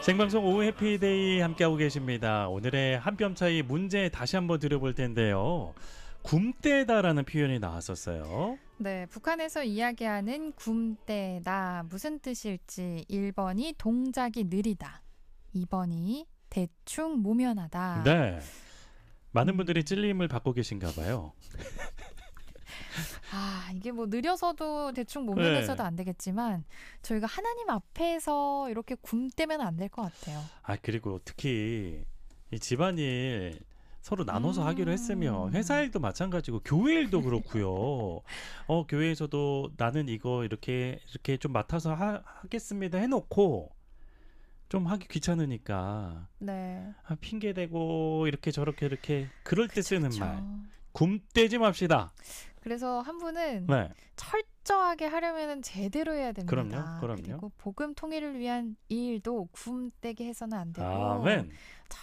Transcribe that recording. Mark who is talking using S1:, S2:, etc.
S1: 생방송 오후 해피데이 함께하고 계십니다. 오늘의 한 뼘 차이 문제 다시 한번 드려볼 텐데요. 굼떼다라는 표현이 나왔었어요.
S2: 네, 북한에서 이야기하는 굼떼다 무슨 뜻일지 1번이 동작이 느리다, 2번이 대충 모면하다.
S1: 네, 많은 분들이 찔림을 받고 계신가 봐요.
S2: 이게 뭐 느려서도 대충 모면해서도 안 되겠지만 저희가 하나님 앞에서 이렇게 굼떼면 안 될 것 같아요.
S1: 그리고 특히 이 집안일 서로 나눠서 하기로 했으면 회사 일도 마찬가지고 교회 일도 그렇고요. 교회에서도 나는 이거 이렇게 좀 맡아서 하겠습니다 해놓고 좀 하기 귀찮으니까
S2: 네.
S1: 핑계 대고 이렇게 저렇게 그럴 때 쓰는
S2: 그쵸.
S1: 말. 굼떼지 맙시다.
S2: 그래서 한 분은
S1: 네.
S2: 철저하게 하려면 제대로 해야 됩니다.
S1: 그럼요.
S2: 그리고 복음 통일을 위한 일도 굼떼게 해서는 안 되고
S1: 아멘.